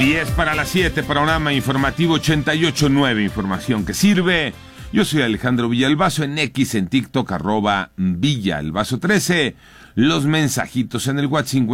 10 para las 7, panorama informativo 88.9, información que sirve. Yo soy Alejandro Villalbazo, en X, en TikTok, @Villalbazo13. Los mensajitos en el WhatsApp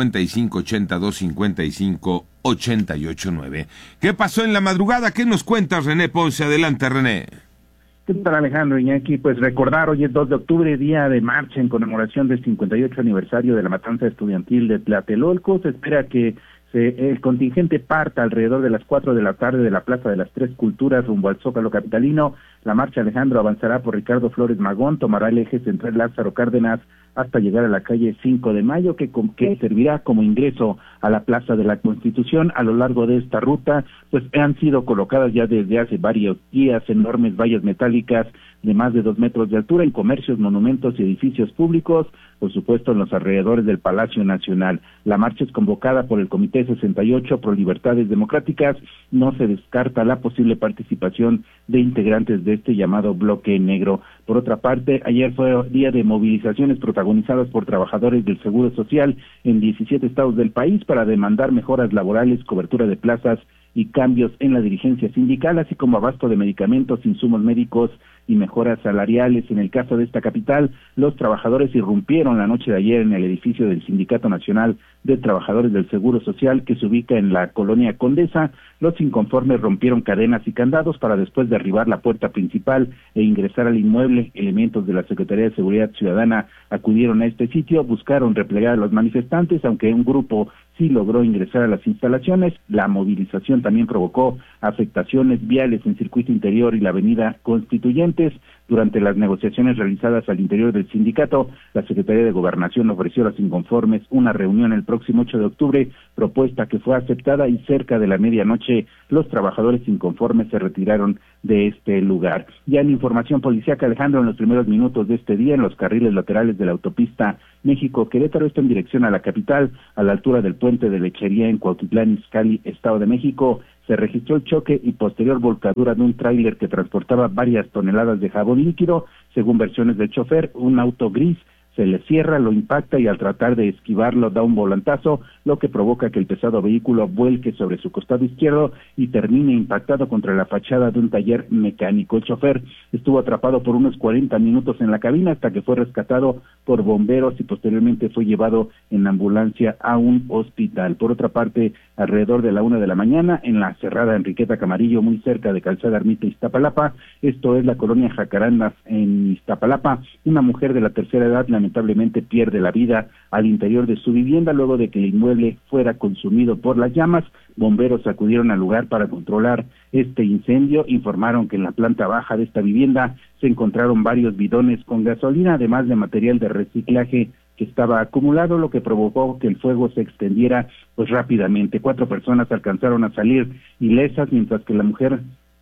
5582558889. ¿Qué pasó en la madrugada? ¿Qué nos cuentas, René Ponce? Adelante, René. ¿Qué tal, Alejandro Iñaki? Pues recordar, hoy es 2 de octubre, día de marcha en conmemoración del 58 aniversario de la matanza estudiantil de Tlatelolco. Se espera que el contingente parta alrededor de las 4 de la tarde de la Plaza de las Tres Culturas rumbo al Zócalo capitalino. La marcha, Alejandro, avanzará por Ricardo Flores Magón, tomará el eje central Lázaro Cárdenas hasta llegar a la calle 5 de Mayo, que servirá como ingreso a la Plaza de la Constitución. A lo largo de esta ruta, pues han sido colocadas ya desde hace varios días enormes vallas metálicas de más de 2 metros de altura en comercios, monumentos y edificios públicos, por supuesto en los alrededores del Palacio Nacional. La marcha es convocada por el Comité 68 Pro Libertades Democráticas. No se descarta la posible participación de integrantes de este llamado bloque negro. Por otra parte, ayer fue día de movilizaciones protagonizadas por trabajadores del Seguro Social en 17 estados del país para demandar mejoras laborales, cobertura de plazas y cambios en la dirigencia sindical, así como abasto de medicamentos, insumos médicos y mejoras salariales. En el caso de esta capital, los trabajadores irrumpieron la noche de ayer en el edificio del Sindicato Nacional de Trabajadores del Seguro Social, que se ubica en la colonia Condesa. Los inconformes rompieron cadenas y candados para después derribar la puerta principal e ingresar al inmueble. Elementos de la Secretaría de Seguridad Ciudadana acudieron a este sitio, buscaron replegar a los manifestantes, aunque un grupo sí logró ingresar a las instalaciones. La movilización también provocó afectaciones viales en Circuito Interior y la Avenida Constituyentes. Durante las negociaciones realizadas al interior del sindicato, la Secretaría de Gobernación ofreció a los inconformes una reunión el próximo 8 de octubre, propuesta que fue aceptada, y cerca de la medianoche los trabajadores inconformes se retiraron de este lugar. Ya en información policíaca, Alejandro, en los primeros minutos de este día, en los carriles laterales de la autopista México-Querétaro, esto en dirección a la capital, a la altura del puente de Lechería en Cuautitlán Izcalli, Estado de México, se registró el choque y posterior volcadura de un tráiler que transportaba varias toneladas de jabón líquido. Según versiones del chofer, un auto gris se le cierra, lo impacta y al tratar de esquivarlo da un volantazo, lo que provoca que el pesado vehículo vuelque sobre su costado izquierdo y termine impactado contra la fachada de un taller mecánico. El chofer estuvo atrapado por unos 40 minutos en la cabina hasta que fue rescatado por bomberos y posteriormente fue llevado en ambulancia a un hospital. Por otra parte, alrededor de la 1 de la mañana, en la cerrada Enriqueta Camarillo, muy cerca de Calzada Ermita, Iztapalapa, esto es la colonia Jacarandas en Iztapalapa, una mujer de la tercera edad lamentablemente pierde la vida al interior de su vivienda luego de que el inmueble fuera consumido por las llamas. Bomberos acudieron al lugar para controlar este incendio. Informaron que en la planta baja de esta vivienda se encontraron varios bidones con gasolina, además de material de reciclaje que estaba acumulado, lo que provocó que el fuego se extendiera pues rápidamente. 4 personas alcanzaron a salir ilesas, mientras que la mujer,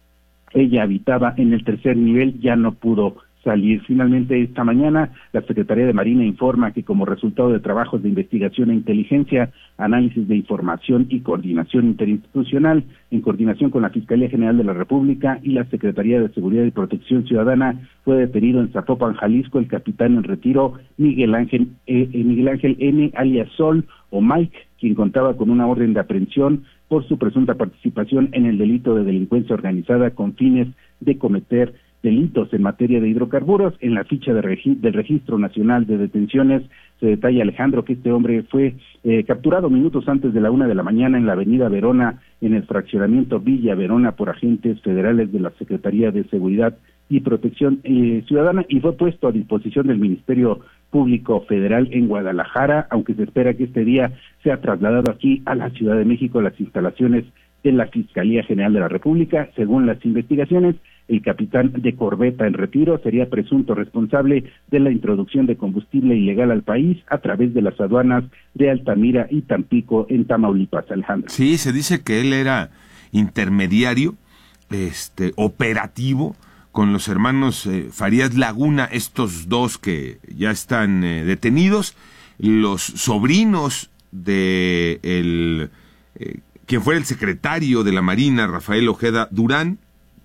ella habitaba en el tercer nivel, ya no pudo salir. Finalmente, esta mañana, la Secretaría de Marina informa que como resultado de trabajos de investigación e inteligencia, análisis de información y coordinación interinstitucional, en coordinación con la Fiscalía General de la República y la Secretaría de Seguridad y Protección Ciudadana, fue detenido en Zapopan, Jalisco, el capitán en retiro Miguel Ángel N., alias Sol o Mike, quien contaba con una orden de aprehensión por su presunta participación en el delito de delincuencia organizada con fines de cometer delitos en materia de hidrocarburos. En la ficha del Registro Nacional de Detenciones se detalla, Alejandro, que este hombre fue capturado minutos antes de la 1 de la mañana en la avenida Verona, en el fraccionamiento Villa Verona, por agentes federales de la Secretaría de Seguridad y Protección Ciudadana, y fue puesto a disposición del Ministerio Público Federal en Guadalajara, aunque se espera que este día sea trasladado aquí a la Ciudad de México, a las instalaciones de la Fiscalía General de la República. Según las investigaciones, el capitán de corbeta en retiro sería presunto responsable de la introducción de combustible ilegal al país a través de las aduanas de Altamira y Tampico en Tamaulipas, Alejandro. Sí, se dice que él era intermediario, operativo, con los hermanos Farías Laguna, estos dos que ya están detenidos, los sobrinos de quien fue el secretario de la Marina, Rafael Ojeda Durán,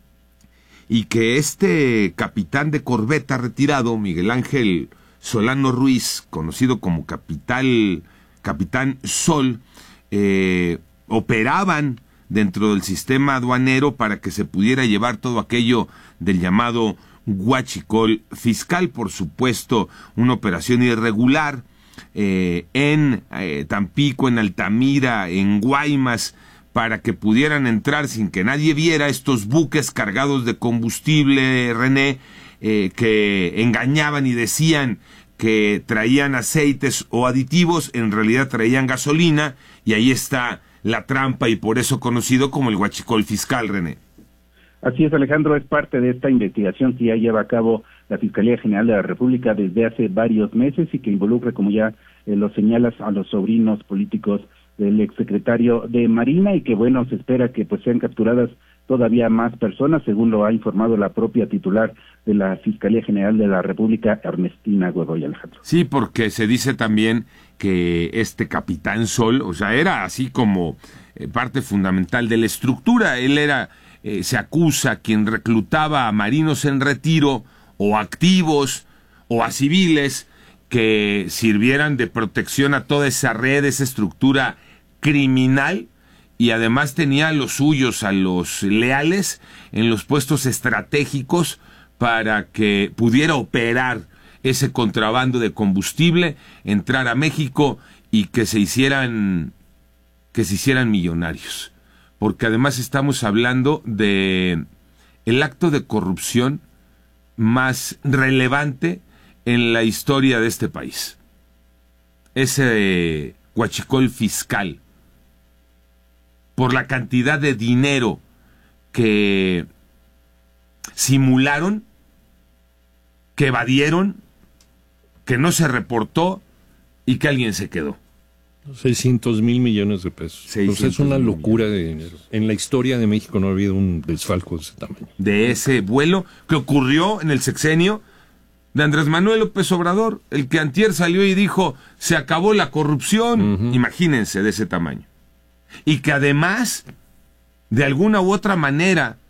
y que este capitán de corbeta retirado, Miguel Ángel Solano Ruiz, conocido como Capitán Sol, operaban dentro del sistema aduanero para que se pudiera llevar todo aquello del llamado huachicol fiscal. Por supuesto, una operación irregular en Tampico, en Altamira, en Guaymas, para que pudieran entrar sin que nadie viera estos buques cargados de combustible, René, que engañaban y decían que traían aceites o aditivos, en realidad traían gasolina, y ahí está la trampa, y por eso conocido como el huachicol fiscal, René. Así es, Alejandro, es parte de esta investigación que ya lleva a cabo la Fiscalía General de la República desde hace varios meses y que involucra, como ya lo señalas, a los sobrinos políticos del exsecretario de Marina, y que bueno, se espera que pues sean capturadas todavía más personas, según lo ha informado la propia titular de la Fiscalía General de la República, Ernestina Godoy, Alejandro. Sí, porque se dice también que este Capitán Sol, o sea, era así como parte fundamental de la estructura. Él era, se acusa, quien reclutaba a marinos en retiro o activos o a civiles que sirvieran de protección a toda esa red, esa estructura criminal, y además tenía a los suyos, a los leales, en los puestos estratégicos para que pudiera operar ese contrabando de combustible, entrar a México y que se hicieran millonarios. Porque además estamos hablando de el acto de corrupción más relevante en la historia de este país. Ese huachicol fiscal, por la cantidad de dinero que simularon, que evadieron, que no se reportó y que alguien se quedó. 600,000 millones de pesos. Entonces es una locura de dinero. En la historia de México no ha habido un desfalco de ese tamaño. De ese vuelo que ocurrió en el sexenio de Andrés Manuel López Obrador, el que antier salió y dijo, se acabó la corrupción. Imagínense, de ese tamaño. Y que además, de alguna u otra manera,